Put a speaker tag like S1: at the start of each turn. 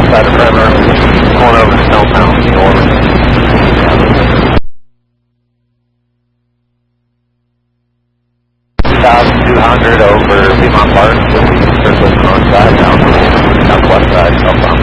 S1: south side of River, going over to Stone Mountain, north. 2,200 over Piedmont Park, we'll be circling on side, southwest side, southbound.